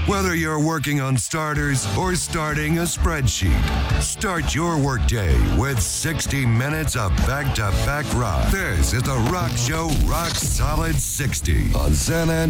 Whether you're working on starters or starting a spreadsheet, start your workday with 60 minutes of back-to-back rock. This is the Rock Show Rock Solid 60 on San